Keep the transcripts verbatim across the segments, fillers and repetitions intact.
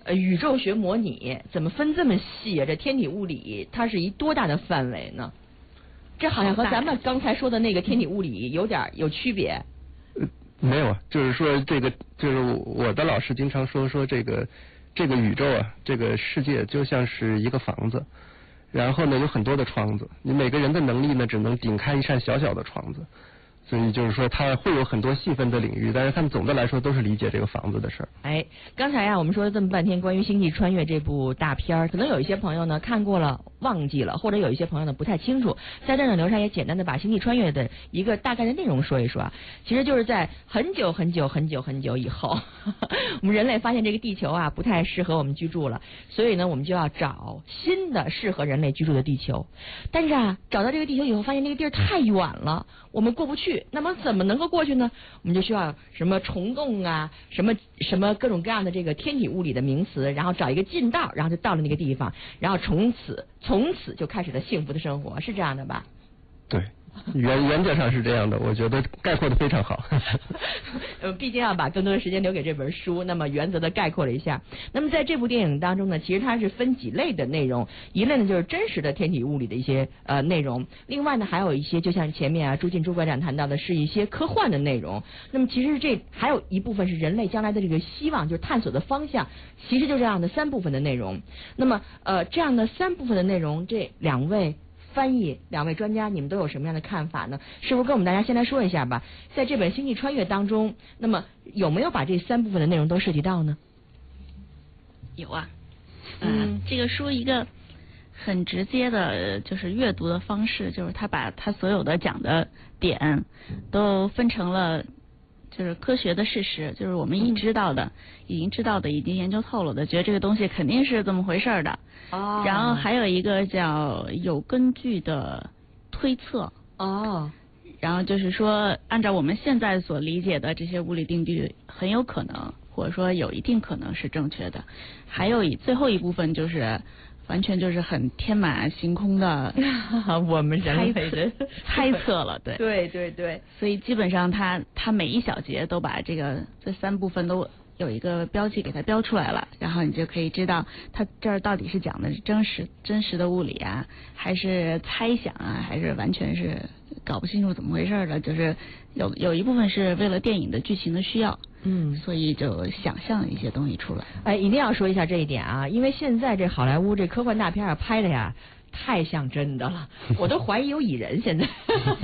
呃宇宙学模拟怎么分这么细啊？这天体物理它是一多大的范围呢？这好像和咱们刚才说的那个天体物理有点有区别。 呃，没有啊，就是说这个，就是我的老师经常说说这个这个宇宙啊，这个世界就像是一个房子，然后呢有很多的窗子，你每个人的能力呢只能顶开一扇小小的窗子。所以就是说，它会有很多细分的领域，但是他们总的来说都是理解这个房子的事儿。 哎，刚才呀、啊，我们说了这么半天关于《星际穿越》这部大片儿，可能有一些朋友呢看过了忘记了，或者有一些朋友呢不太清楚。在这儿呢，刘莎也简单的把《星际穿越》的一个大概的内容说一说啊。其实就是在很久很久很久很久以后，呵呵我们人类发现这个地球啊不太适合我们居住了，所以呢，我们就要找新的适合人类居住的地球。但是啊，找到这个地球以后，发现这个地儿太远了，我们过不去。那么怎么能够过去呢？我们就需要什么虫洞啊，什么什么各种各样的这个天体物理的名词，然后找一个近道，然后就到了那个地方，然后从此从此就开始了幸福的生活，是这样的吧？ 对。原原则上是这样的，我觉得概括的非常好。 呃，毕竟要把更多的时间留给这本书，那么原则的概括了一下。那么在这部电影当中呢，其实它是分几类的内容，一类呢就是真实的天体物理的一些呃内容，另外呢还有一些就像前面啊朱进朱馆长谈到的是一些科幻的内容。那么其实这还有一部分是人类将来的这个希望，就是探索的方向，其实就这样的三部分的内容。那么呃这样的三部分的内容，这两位翻译两位专家，你们都有什么样的看法呢？是不是跟我们大家先来说一下吧？在这本《星际穿越》当中，那么有没有把这三部分的内容都涉及到呢？ 有啊，嗯，这个书一个很直接的，就是阅读的方式，就是他把他所有的讲的点都分成了。就是科学的事实，就是我们已知道的、嗯、已经知道的、已经研究透了的，觉得这个东西肯定是这么回事的。哦。然后还有一个叫有根据的推测。哦。然后就是说，按照我们现在所理解的这些物理定律，很有可能，或者说有一定可能是正确的。还有一最后一部分就是。完全就是很天马行空的， 我们人类的猜测了，对， 对对对， 所以基本上他他每一小节都把这个这三部分都有一个标记给它标出来了，然后你就可以知道他这儿到底是讲的是真实真实的物理啊，还是猜想啊，还是完全是搞不清楚怎么回事的，就是有有一部分是为了电影的剧情的需要。嗯，所以就想象一些东西出来。 哎，一定要说一下这一点啊，因为现在这好莱坞这科幻大片啊拍的呀太像真的了，我都怀疑有蚁人现在。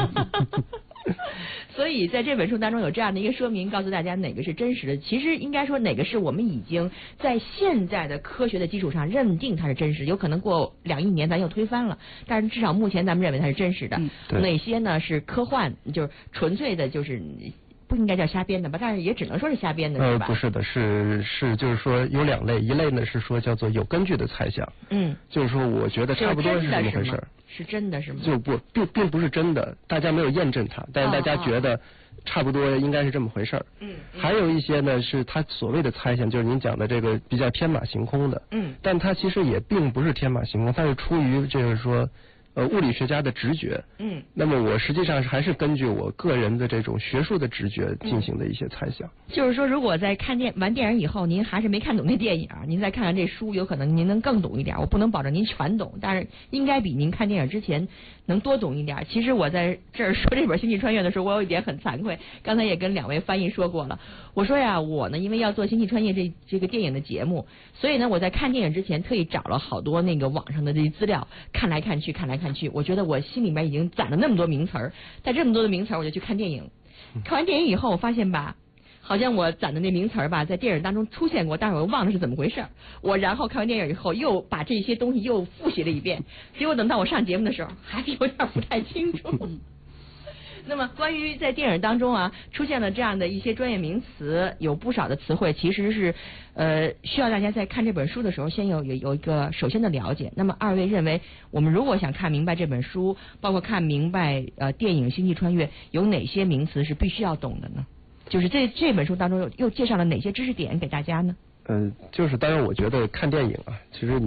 所以在这本书当中有这样的一个说明，告诉大家哪个是真实的。其实应该说哪个是我们已经在现在的科学的基础上认定它是真实，有可能过两亿年咱又推翻了，但是至少目前咱们认为它是真实的。嗯、哪些呢是科幻，就是纯粹的，就是不应该叫瞎编的吧？但是也只能说是瞎编的，是吧？ 呃，不是的，是是，就是说有两类，一类呢是说叫做有根据的猜想，嗯，就是说我觉得差不多是这么回事儿， 是真的是吗？ 就不并并不是真的，大家没有验证它，但是大家觉得差不多应该是这么回事儿。嗯，还有一些呢是他所谓的猜想，就是您讲的这个比较天马行空的，嗯，但它其实也并不是天马行空，它是出于就是说。呃，物理学家的直觉，嗯，那么我实际上还是根据我个人的这种学术的直觉进行的一些猜想。 嗯、就是说，如果在看电完电影以后，您还是没看懂那电影，您再看看这书，有可能您能更懂一点。我不能保证您全懂，但是应该比您看电影之前能多懂一点。其实我在这儿说这本《星际穿越》的时候，我有一点很惭愧，刚才也跟两位翻译说过了。我说呀，我呢因为要做《星际穿越》这这个电影的节目，所以呢我在看电影之前特意找了好多那个网上的这些资料，看来看去，看来看去。我觉得我心里面已经攒了那么多名词儿，带这么多的名词儿，我就去看电影。看完电影以后，我发现吧，好像我攒的那名词儿吧，在电影当中出现过，但是我忘了是怎么回事。我然后看完电影以后，又把这些东西又复习了一遍，结果等到我上节目的时候，还是有点不太清楚。那么关于在电影当中啊出现了这样的一些专业名词，有不少的词汇其实是呃需要大家在看这本书的时候先有有有一个首先的了解。那么二位认为我们如果想看明白这本书，包括看明白呃电影《星际穿越》有哪些名词是必须要懂的呢？就是这这本书当中又又介绍了哪些知识点给大家呢？ 嗯、呃，就是当然我觉得看电影啊，其实你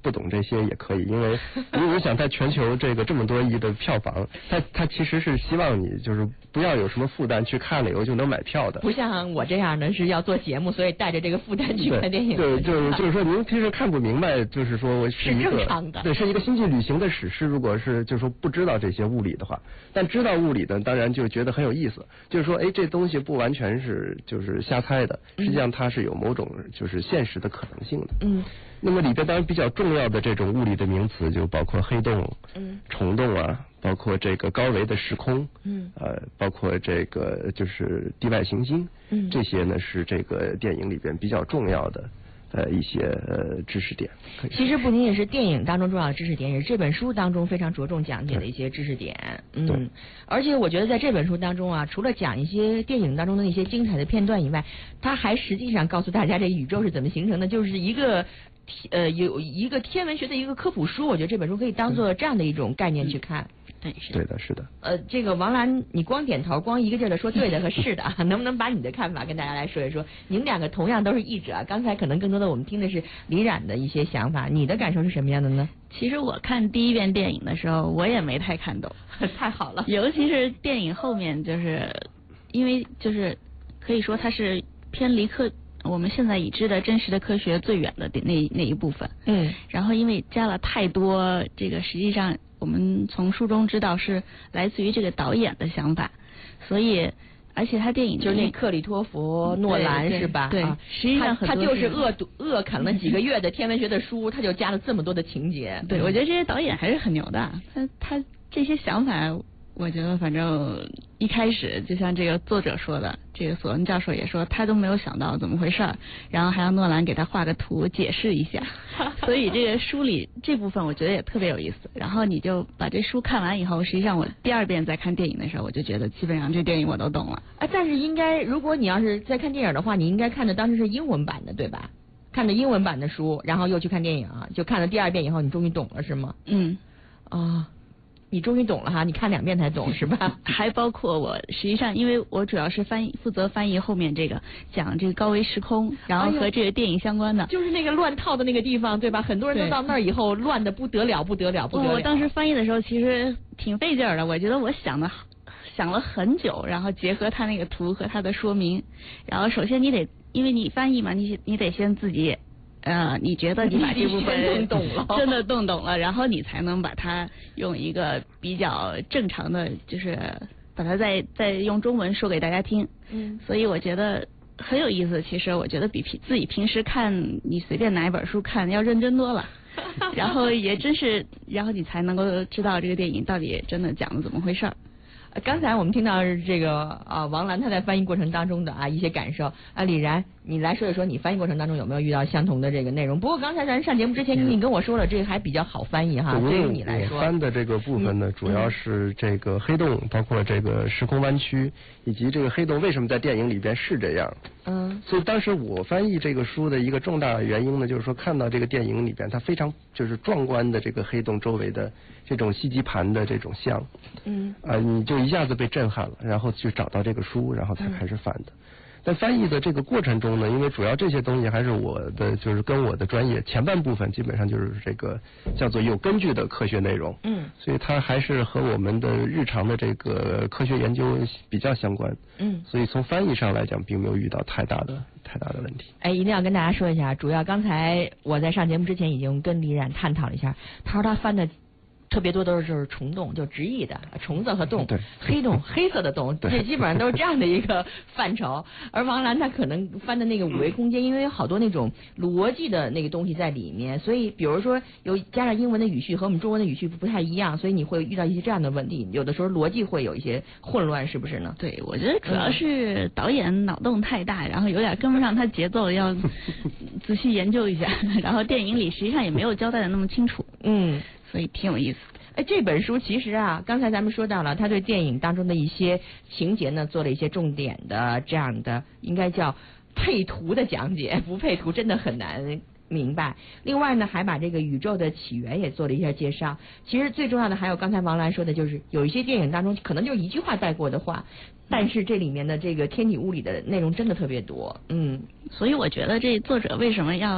不懂这些也可以，因为因为你想，在全球这个这么多亿的票房，他他其实是希望你就是不要有什么负担，去看了以后就能买票的。 不像我这样的是要做节目，所以带着这个负担去看电影。 对，就是就是说，您其实看不明白，就是说我是一个是正常的， 对，是一个星际旅行的史诗。如果是就是说不知道这些物理的话，但知道物理的，当然就觉得很有意思。就是说，哎，这东西不完全是就是瞎猜的，实际上它是有某种就是现实的可能性的。嗯。那么里边当然比较重要的这种物理的名词就包括黑洞、嗯、虫洞啊，包括这个高维的时空，嗯，呃，包括这个就是地外行星，嗯，这些呢是这个电影里边比较重要的呃一些呃知识点。 其实不仅仅是电影当中重要的知识点，也是这本书当中非常着重讲解的一些知识点。嗯，而且我觉得在这本书当中啊，除了讲一些电影当中的一些精彩的片段以外，它还实际上告诉大家这宇宙是怎么形成的，就是一个。呃，有一个天文学的一个科普书，我觉得这本书可以当做这样的一种概念去看。 对，是对的，是的。 呃，这个王澜，你光点头，光一个劲儿的说对的和是的，能不能把你的看法跟大家来说一说？你们两个同样都是译者，刚才可能更多的我们听的是李冉的一些想法，你的感受是什么样的呢？ 其实我看第一遍电影的时候，我也没太看懂。 太好了， 尤其是电影后面，就是因为就是可以说它是偏离科。我们现在已知的真实的科学最远的那那一部分，嗯，然后因为加了太多这个，实际上我们从书中知道是来自于这个导演的想法，所以而且他电影就是那克里托弗诺兰是吧？ 对， 啊、 实际上他就是恶毒恶啃了几个月的天文学的书，他就加了这么多的情节。 对，我觉得这些导演还是很牛的，他他这些想法。我觉得反正一开始就像这个作者说的，这个索恩教授也说他都没有想到怎么回事儿，然后还让诺兰给他画个图解释一下，所以这个书里这部分我觉得也特别有意思。然后你就把这书看完以后，实际上我第二遍再看电影的时候，我就觉得基本上这电影我都懂了。 啊，但是应该如果你要是在看电影的话，你应该看的当时是英文版的对吧？看的英文版的书，然后又去看电影，就看了第二遍以后，你终于懂了是吗？ 嗯， 啊。你终于懂了哈，你看两遍才懂是吧？ 还包括我，实际上因为我主要是翻译负责翻译后面这个讲这个高维时空，然后和这个电影相关的， 哎、就是那个乱套的那个地方对吧？很多人都到那儿以后乱的不得了不得了不得了。 我当时翻译的时候其实挺费劲儿的，我觉得我想的想了很久，然后结合他那个图和他的说明，然后首先你得因为你翻译嘛，你你得先自己。呃，你觉得你把这部分弄懂了， 真的弄懂了，然后你才能把它用一个比较正常的，就是把它再再用中文说给大家听。嗯，所以我觉得很有意思。其实我觉得比平自己平时看你随便拿一本书看要认真多了。然后也真是，然后你才能够知道这个电影到底真的讲的怎么回事儿。 刚才我们听到这个啊，王澜他在翻译过程当中的啊一些感受啊，李然，你来说一说你翻译过程当中有没有遇到相同的这个内容？不过刚才咱上节目之前你跟我说了，这个还比较好翻译哈，对于你来说。 我翻的这个部分呢，主要是这个黑洞，包括这个时空弯曲，以及这个黑洞为什么在电影里边是这样。嗯。所以当时我翻译这个书的一个重大原因呢，就是说看到这个电影里边它非常就是壮观的这个黑洞周围的这种吸积盘的这种像。嗯。啊，你就一下子被震撼了，然后去找到这个书，然后才开始翻的。在翻译的这个过程中呢，因为主要这些东西还是我的，就是跟我的专业前半部分基本上就是这个叫做有根据的科学内容，嗯，所以它还是和我们的日常的这个科学研究比较相关，嗯，所以从翻译上来讲，并没有遇到太大的太大的问题。 哎，一定要跟大家说一下，主要刚才我在上节目之前已经跟李冉探讨了一下，他说他翻的特别多都是就是虫洞，就直译的虫子和洞， 对， 黑洞黑色的洞，这基本上都是这样的一个范畴。而王澜他可能翻的那个五维空间，因为有好多那种逻辑的那个东西在里面，所以比如说有加上英文的语序和我们中文的语序不太一样，所以你会遇到一些这样的问题，有的时候逻辑会有一些混乱，是不是呢？ 对，我觉得主要是导演脑洞太大，然后有点跟不上他节奏，要仔细研究一下。然后电影里实际上也没有交代的那么清楚，嗯。所以挺有意思。 哎，这本书其实啊，刚才咱们说到了，他对电影当中的一些情节呢，做了一些重点的这样的，应该叫配图的讲解，不配图真的很难明白。另外呢，还把这个宇宙的起源也做了一下介绍。其实最重要的还有刚才王澜说的，就是有一些电影当中可能就一句话带过的话，但是这里面的这个天体物理的内容真的特别多。嗯， 所以我觉得这作者为什么要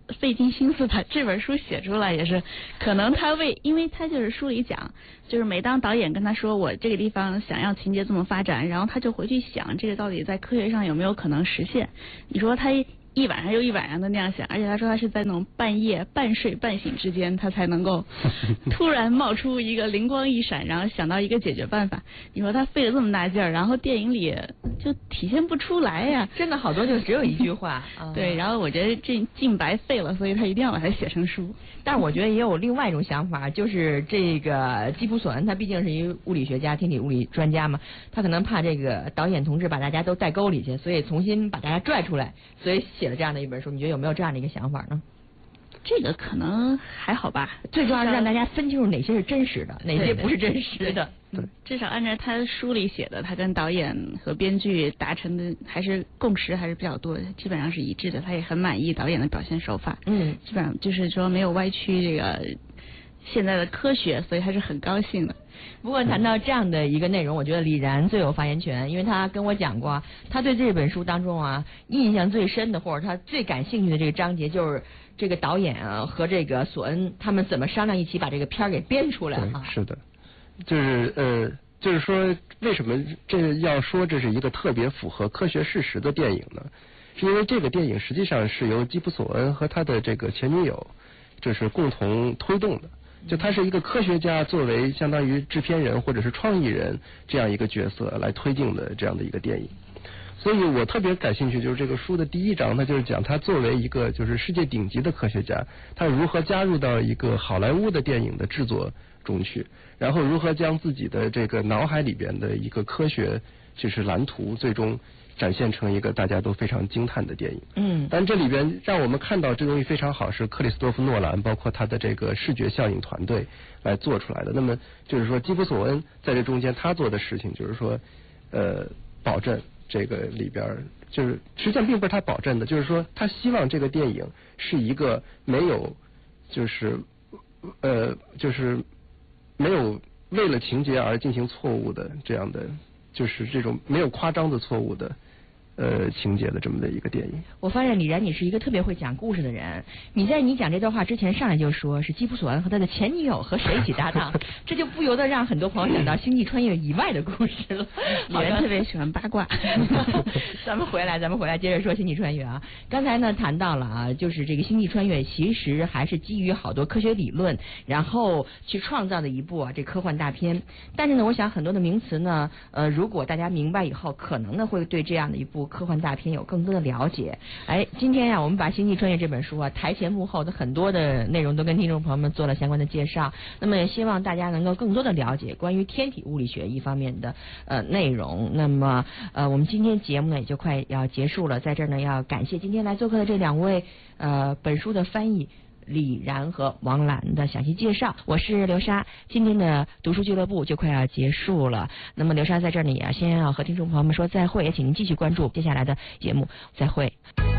费尽心思把这本书写出来，也是可能他为，因为他就是书里讲，就是每当导演跟他说我这个地方想要情节这么发展，然后他就回去想这个到底在科学上有没有可能实现。你说他一晚上又一晚上的那样想，而且他说他是在那种半夜半睡半醒之间，他才能够突然冒出一个灵光一闪，然后想到一个解决办法。你说他费了这么大劲儿，然后电影里就体现不出来呀， 真的好多就只有一句话。 对，然后我觉得这净白费了，所以他一定要把它写成书。 但是我觉得也有另外一种想法，就是这个基普索恩他毕竟是一个物理学家、天体物理专家嘛，他可能怕这个导演同志把大家都带沟里去，所以重新把大家拽出来，所以写了这样的一本书。你觉得有没有这样的一个想法呢？ 这个可能还好吧， 最重要是让大家分清楚哪些是真实的，哪些不是真实的。 对，至少按照他书里写的，他跟导演和编剧达成的还是共识还是比较多的，基本上是一致的。他也很满意导演的表现手法，嗯，基本上就是说没有歪曲这个现在的科学，所以还是很高兴的。 不过谈到这样的一个内容，我觉得李然最有发言权，因为他跟我讲过，他对这本书当中啊印象最深的，或者他最感兴趣的这个章节，就是这个导演啊和这个索恩他们怎么商量一起把这个片儿给编出来啊。 是的，就是呃，就是说为什么这要说这是一个特别符合科学事实的电影呢？是因为这个电影实际上是由基普索恩和他的这个前女友就是共同推动的。就他是一个科学家作为相当于制片人或者是创意人这样一个角色来推进的这样的一个电影，所以我特别感兴趣，就是这个书的第一章，他就是讲他作为一个就是世界顶级的科学家，他如何加入到一个好莱坞的电影的制作中去，然后如何将自己的这个脑海里边的一个科学就是蓝图最终展现成一个大家都非常惊叹的电影。嗯，但这里边让我们看到这东西非常好，是克里斯多夫诺兰包括他的这个视觉效应团队来做出来的。那么就是说基普索恩在这中间他做的事情就是说呃保证这个里边就是实际上并不是他保证的，就是说他希望这个电影是一个没有就是呃就是没有为了情节而进行错误的这样的，就是这种没有夸张的错误的呃情节的这么的一个电影。 我发现李然你是一个特别会讲故事的人，你在你讲这段话之前上来就说是基普索恩和他的前女友和谁一起搭档，这就不由得让很多朋友想到星际穿越以外的故事了。 李然特别喜欢八卦。 咱们回来咱们回来接着说星际穿越啊。刚才呢谈到了啊，就是这个星际穿越其实还是基于好多科学理论然后去创造的一部啊这科幻大片。但是呢我想很多的名词呢呃如果大家明白以后，可能呢会对这样的一部科幻大片有更多的了解。哎，今天呀、啊，我们把《星际穿越》这本书啊，台前幕后的很多的内容都跟听众朋友们做了相关的介绍。那么也希望大家能够更多的了解关于天体物理学一方面的呃内容。那么呃，我们今天节目呢也就快要结束了，在这儿呢要感谢今天来做客的这两位呃本书的翻译李然和王兰的详细介绍。我是刘莎，今天的读书俱乐部就快要结束了。那么刘莎在这儿呢，也要先要和听众朋友们说再会，也请您继续关注接下来的节目。再会。